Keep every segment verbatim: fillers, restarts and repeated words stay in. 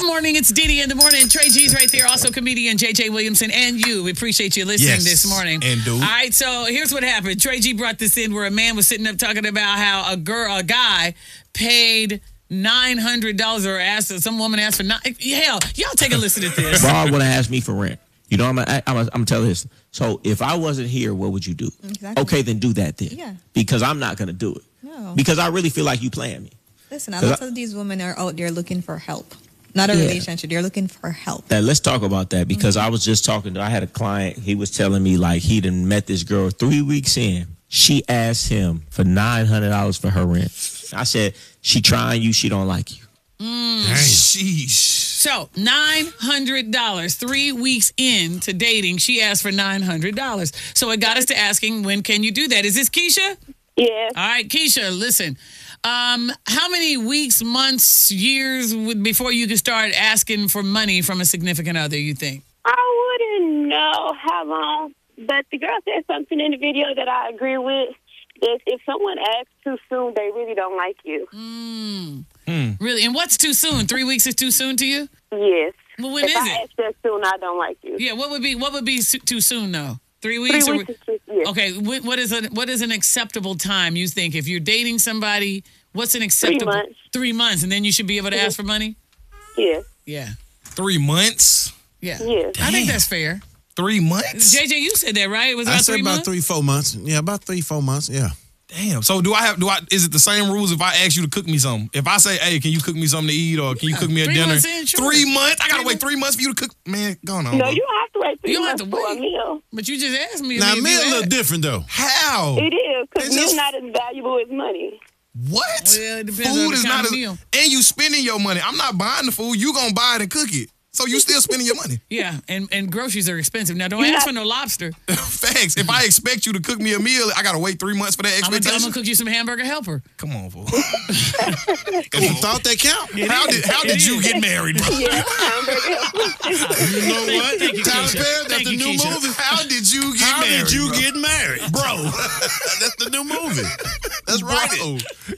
Good morning. It's Dee Dee in the morning. Trey G's right there. Also comedian J J Williamson and you. We appreciate you listening Yes, this morning. and do. All right. So here's what happened. Trey G brought this in where a man was sitting up talking about how a girl, a guy, paid nine hundred dollars or asked some woman asked for nine. Hell, y'all take a listen to this. Bob want to ask me for rent. You know, I'm gonna, I'm gonna, I'm gonna tell this. So if I wasn't here, what would you do? Exactly. Okay, then do that then. Yeah. Because I'm not gonna do it. No. Because I really feel like you playing me. Listen, a lot of these women are out there looking for help. Not a Yeah. relationship. They're looking for help. Now, let's talk about that because I was just talking to, I had a client, he was telling me like he done met this girl three weeks in. She asked him for nine hundred dollars for her rent. I said, she trying you, she don't like you. Mm. Sheesh. So nine hundred dollars, three weeks into dating, she asked for nine hundred dollars. So it got us to asking, when can you do that? Is this Keisha? Yeah. All right, Keisha, listen. Um, how many weeks, months, years would, before you could start asking for money from a significant other, you think? I wouldn't know how long, but the girl said something in the video that I agree with. That if someone asks too soon, they really don't like you. Mm. Mm. Really? And what's too soon? Three weeks is too soon to you? Yes. Well, when if is I it? ask that soon, I don't like you. Yeah, what would be what would be su- too soon though? Three weeks? Three or- weeks is too, yes. Okay, wh- what is a, what is an acceptable time you think if you're dating somebody? What's an acceptable months. Three months, and then you should be able to ask for money. Yes. Yeah, Three months? yeah. Yes. I think that's fair. Three months? J J, you said that right? It was I about said three about months. three, four months. Yeah, about three, four months. Yeah. Damn. So do I have, do I, is it the same rules if I ask you to cook me something? If I say, hey, can you cook me something to eat or can you cook me a Three dinner? months in, sure. Three months? I gotta Three wait three months for you to cook? Man, go on. No, bro. you don't have to wait three You don't have months to for a wait. meal. But you just asked me. Now, if meal you a little asked. different, though. How? It is, because It's meal's just- not as valuable as money. What? Well, it depends Food on the is kind not of as, meal. and you spending your money. I'm not buying the food. You gonna buy it and cook it. So you still spending your money. Yeah, and, and groceries are expensive. Now, don't You're ask not- for no lobster. Facts. If I expect you to cook me a meal, I gotta wait three months for that I'm gonna, I'm expectation. gonna cook you some hamburger helper. Come on, fool. If you thought that count, How did how It did you is. get married, bro? Yeah, hamburger. you know what? Thank you, Tyler Keisha. Perry, that's Thank the you, new Keisha. movie. How did you get How married? did you bro? get married, bro? That's the new movie. That's right. Bro.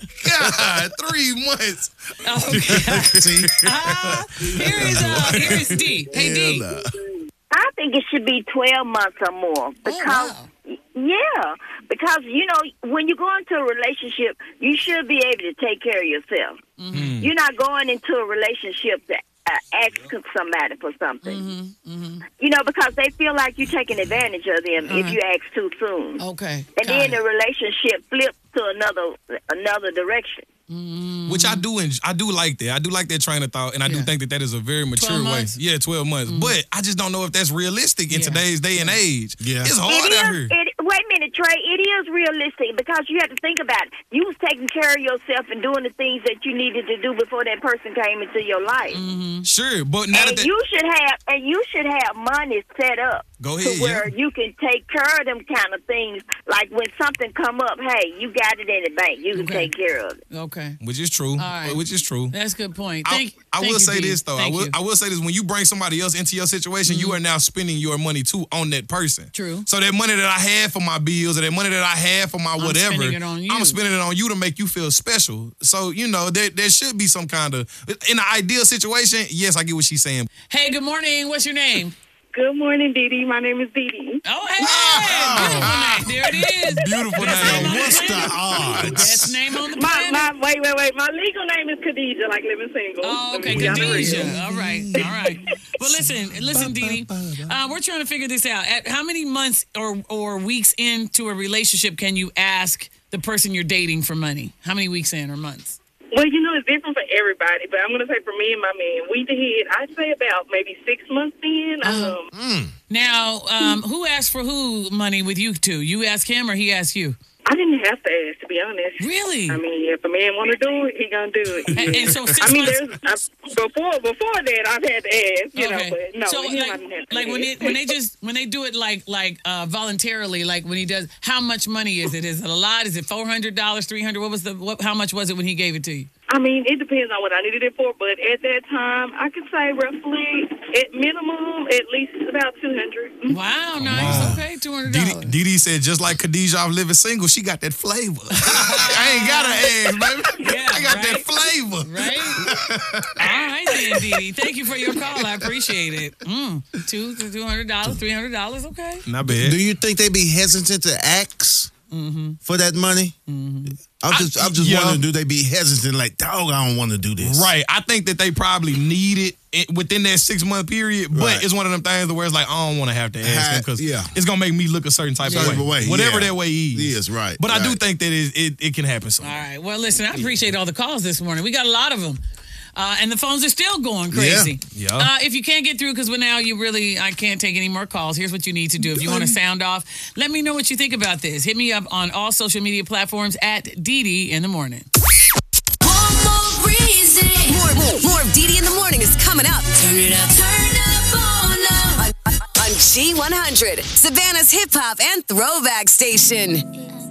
God, three months. Okay. See, Ah, here is uh, here is D. Hey D. Hell, uh, I think it should be twelve months or more because, wow. yeah, because, you know, when you go into a relationship, you should be able to take care of yourself. Mm-hmm. You're not going into a relationship to uh, ask somebody for something. Mm-hmm. Mm-hmm. You know, because they feel like you're taking advantage of them if Uh-huh. you ask too soon. Okay. And got then it. the relationship flips to another another direction. Which I do, and I do like that. I do like that train of thought, and I do Yeah. think that that is a very mature twelve way. months? Yeah, twelve months. But I just don't know if that's realistic in Yeah. today's day and age. Yeah. It's It hard out is. here. It, wait a minute, Trey. It is realistic because you have to think about it. You was taking care of yourself and doing the things that you needed to do before that person came into your life. Sure, but now that, And that you should have, and you should have money set up Go to ahead, where yeah. you can take care of them kind of things. Like when something come up, hey, you got it in the bank. You can Okay. take care of it. Okay. which is true, right. which is true. That's a good point. I, Thank, I thank will you, say D. this though. I Thank will you. I will say this: when you bring somebody else into your situation, you are now spending your money too on that person. True. So that money that I had for my bills, or that money that I had for my whatever, spending it on you. I'm spending it on you to make you feel special. So you know there there should be some kind of in an ideal situation. Yes, I get what she's saying. Hey, good morning. What's your name? Good morning, Dee Dee. My name is Dee Dee. Oh, hey. Beautiful name. There it is. Beautiful Best name. name on what's the the planet. odds? Best name on the My, planet. my, wait, wait, wait. My legal name is Khadijah, like living single. Oh, okay, Let me be honest. Khadijah. All right, all right. Well, listen, listen, Dee Dee. Uh, we're trying to figure this out. At how many months or or weeks into a relationship can you ask the person you're dating for money? How many weeks in or months? Well, you know, it's different for everybody, but I'm going to say for me and my man, we did, I'd say about maybe six months in. Uh-huh. Um, Now, um, who asked for who money with you two? You ask him or he asked you? I didn't have to ask, to be honest. Really? I mean, if a man want to do it, he going to do it. And- and so six I mean, months- there's, I, before before that, I've had to ask, you know, but no, so him, I like, didn't have to like ask. when it when they just when they do it like like uh, voluntarily, like when he does, how much money is it? Is it a lot? Is it four hundred dollars, three hundred? What was the what? How much was it when he gave it to you? I mean, it depends on what I needed it for, but at that time, I could say roughly, at minimum, at least about two hundred dollars. Wow, nice. Okay, two hundred dollars. Dee Dee said, just like Khadijah off Living Single, she got that flavor. I ain't got her ass, baby. Yeah, I got right? that flavor. Right? All right, then, Dee Dee. Thank you for your call. I appreciate it. Mm, two, two hundred dollars, three hundred dollars, okay. Not bad. Do you think they be hesitant to ask Mm-hmm. for that money? Mm-hmm. I'm just, I, am just yeah. wondering, do they be hesitant? Like, dog, I don't want to do this. Right. I think that they probably need it in- within that six month period, but Right. it's one of them things where it's like, I don't want to have to ask him because yeah. it's going to make me look a certain type Certain of way. way, Whatever yeah. that way is. He is, right, But I do right. think that it, it, it can happen All sometime. right. Well, listen, I appreciate all the calls this morning. We got a lot of them. Uh, and the phones are still going crazy. Yeah. Yeah. Uh, if you can't get through, because now you really, I can't take any more calls. Here's what you need to do. If you want to sound off, let me know what you think about this. Hit me up on all social media platforms at Dee Dee in the morning. One more reason. More, more, more of Dee Dee in the morning is coming up. Turn it up. Turn up on up. On, on G one hundred, Savannah's hip hop and throwback station.